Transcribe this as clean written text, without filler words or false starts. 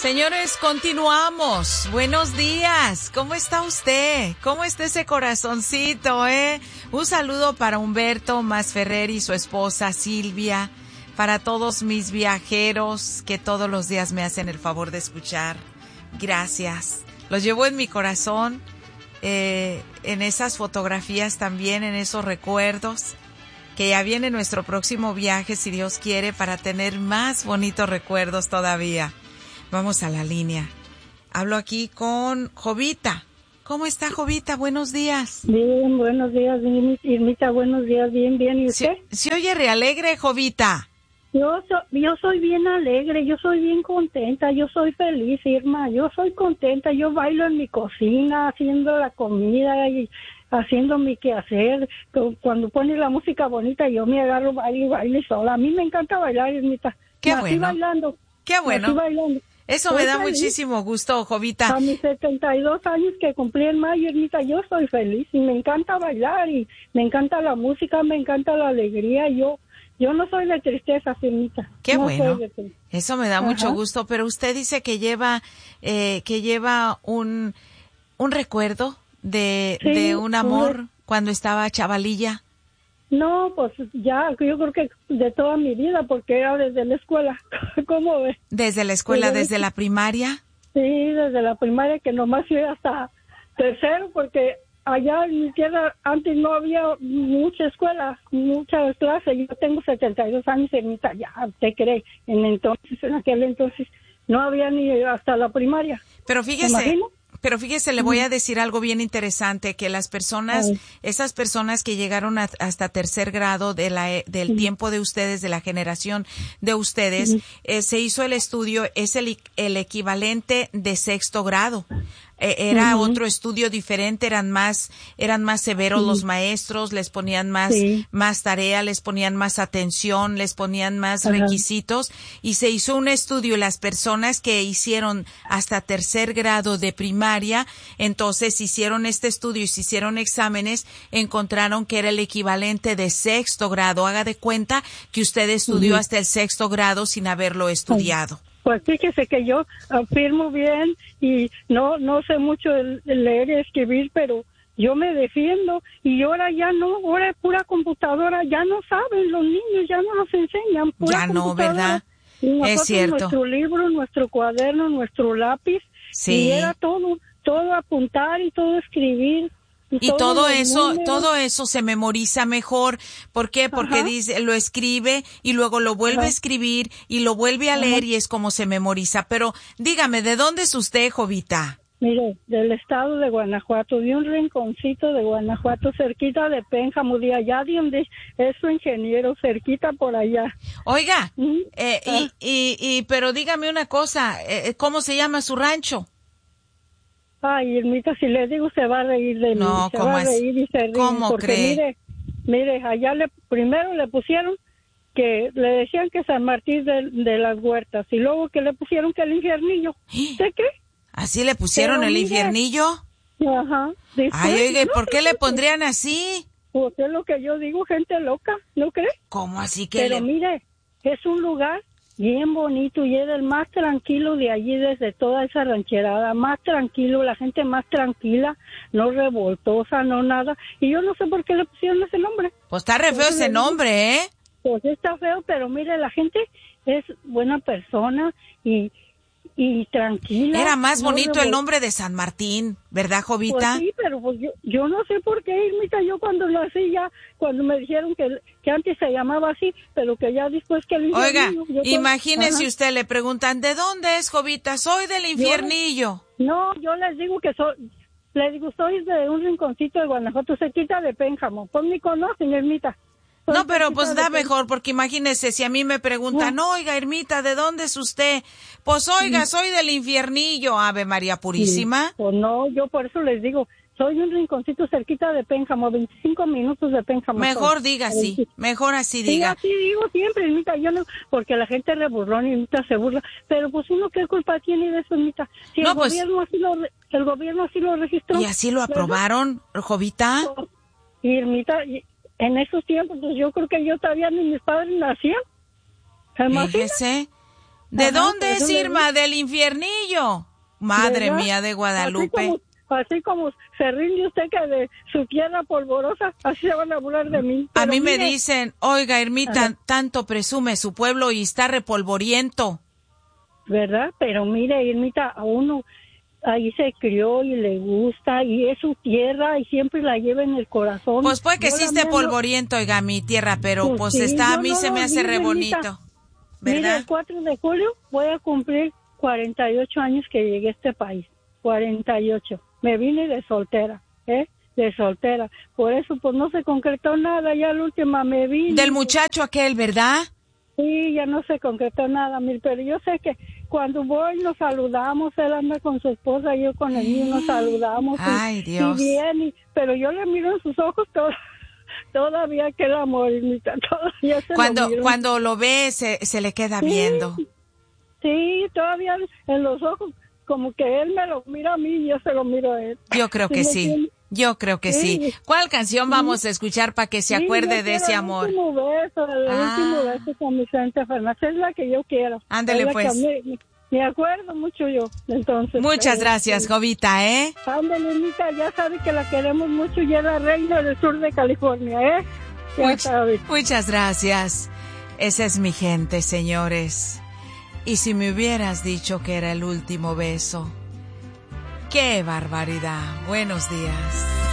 Señores, continuamos. Buenos días. ¿Cómo está usted? ¿Cómo está ese corazoncito, Un saludo para Humberto Masferrer y su esposa Silvia, para todos mis viajeros que todos los días me hacen el favor de escuchar. Gracias. Los llevo en mi corazón, en esas fotografías también, en esos recuerdos, que ya viene nuestro próximo viaje, si Dios quiere, para tener más bonitos recuerdos todavía. Vamos a la línea. Hablo aquí con Jovita. ¿Cómo está, Jovita? Buenos días. Bien, buenos días, Irmita, buenos días, bien, ¿y usted? ¿Se oye realegre, Jovita? Yo soy bien alegre, yo soy bien contenta, yo soy feliz, Irma, yo soy contenta, yo bailo en mi cocina, haciendo la comida y haciendo mi quehacer. Cuando pone la música bonita, yo me agarro baile sola. A mí me encanta bailar, Irmita. Qué bueno. Bailando. Qué bueno. Bailando. Eso me da muchísimo gusto, Jovita. A mis 72 años que cumplí en mayo, Irmita, yo soy feliz y me encanta bailar y me encanta la música, me encanta la alegría. Yo no soy de tristeza, Irmita. Qué no bueno. Eso me da mucho gusto, pero usted dice que lleva un recuerdo de un amor cuando estaba chavalilla. No, pues ya, yo creo que de toda mi vida, porque era desde la escuela. ¿Cómo ves? ¿Desde la escuela, desde la primaria? Sí, desde la primaria, que nomás fui hasta tercero, porque allá en mi tierra antes no había mucha escuela, muchas clases. Yo tengo 72 años, Ermita, ya, ¿usted cree? En aquel entonces, no había ni hasta la primaria. Pero fíjese, le voy a decir algo bien interesante, que las personas, esas personas que llegaron hasta tercer grado del tiempo de ustedes, de la generación de ustedes, se hizo el estudio, es el equivalente de sexto grado. Era otro estudio diferente, eran más severos los maestros, les ponían más tarea, les ponían más atención, les ponían más requisitos, y se hizo un estudio. Las personas que hicieron hasta tercer grado de primaria, entonces hicieron este estudio y se hicieron exámenes, encontraron que era el equivalente de sexto grado. Haga de cuenta que usted estudió hasta el sexto grado sin haberlo estudiado. Pues fíjese que yo afirmo bien y no sé mucho de leer y escribir, pero yo me defiendo y ahora ya no, ahora es pura computadora, ya no saben los niños, ya no nos enseñan. Pura ya no, ¿verdad? Es cierto. Nuestro libro, nuestro cuaderno, nuestro lápiz, y era todo apuntar y todo escribir. Y todo eso se memoriza mejor. ¿Por qué? Porque lo escribe y luego lo vuelve a escribir y lo vuelve a leer y es como se memoriza. Pero dígame, ¿de dónde es usted, Jovita? Mire, del estado de Guanajuato, de un rinconcito de Guanajuato, cerquita de Pénjamo, de allá de donde es su ingeniero, cerquita por allá. Oiga, pero dígame una cosa, ¿cómo se llama su rancho? Ay, Irmita, si le digo se va a reír de mí. No, se va a reír y se ríe. ¿Cómo porque cree? Mire, allá primero le pusieron que le decían que San Martín de las Huertas y luego que le pusieron que el Infiernillo. ¿Usted cree? ¿Así le pusieron el Infiernillo? Ajá. Ay, oiga, ¿y por qué le pondrían así? Pues es lo que yo digo, gente loca, ¿no cree? ¿Cómo así que Pero mire, es un lugar bien bonito y es el más tranquilo de allí, desde toda esa rancherada, más tranquilo, la gente más tranquila, no revoltosa, no nada, y yo no sé por qué le pusieron ese nombre. Pues está re feo ese nombre, ¿eh? Pues está feo, pero mire, la gente es buena persona y tranquila. Era más bonito el nombre de San Martín, ¿verdad, Jovita? Pues sí, pero pues yo no sé por qué, Irmita, yo cuando nací ya, cuando me dijeron que antes se llamaba así, pero que ya después que el Infiernillo... Oiga, imagínese usted, le preguntan, ¿de dónde es, Jovita? Soy del Infiernillo. Yo les digo que soy de un rinconcito de Guanajuato, cerquita de Pénjamo, pues ni conocen, Irmita. No, pero pues da mejor, porque imagínese, si a mí me preguntan, oiga, Irmita, ¿de dónde es usted? Pues oiga, soy del Infiernillo, Ave María Purísima. Sí. Pues no, yo por eso les digo, soy un rinconcito cerquita de Pénjamo, 25 minutos de Pénjamo. Mejor diga así, mejor así diga. Sí, así digo siempre, Irmita, yo no, porque la gente le burlón y Irmita se burla, pero pues uno qué culpa tiene de eso, Irmita. Si el gobierno así lo registró. ¿Y así lo aprobaron, Jovita? Irmita, en esos tiempos, pues yo creo que yo todavía ni mis padres nacían. Fíjese. ¿De dónde es Irma? Del infiernillo. Madre mía de Guadalupe. Así como se rinde usted que de su tierra polvorosa, así se van a burlar de mí. A mí me dicen, oiga, Irmita, tanto presume su pueblo y está repolvoriento. ¿Verdad? Pero mire, Irmita, a uno ahí se crió y le gusta y es su tierra y siempre la lleva en el corazón. Pues puede que sí esté polvoriento, oiga, mi tierra, pero pues sí, a mí se me hace re bonito. ¿Verdad? Mire, el 4 de julio voy a cumplir 48 años que llegué a este país. 48. Me vine de soltera, de soltera. Por eso, pues no se concretó nada. Ya la última me vine. Del muchacho aquel, ¿verdad? Sí, ya no se concretó nada, pero yo sé que cuando voy nos saludamos, él anda con su esposa, yo con el mío nos saludamos. Ay, Dios. Y bien, pero yo le miro en sus ojos todavía que el amor, todavía se cuando lo ve, se le queda viendo. Sí, todavía en los ojos, como que él me lo mira a mí y yo se lo miro a él. Yo creo que sí. Yo creo que sí. ¿Cuál canción vamos a escuchar para que se acuerde de ese amor? El último beso con Vicente Fernández, es la que yo quiero. Ándale pues. Me acuerdo mucho yo, entonces. Muchas gracias, Jovita, Ándale, Anita, ya sabe que la queremos mucho y es la reina del sur de California, Ya sabe. Muchas gracias. Esa es mi gente, señores. Y si me hubieras dicho que era el último beso... ¡Qué barbaridad! Buenos días.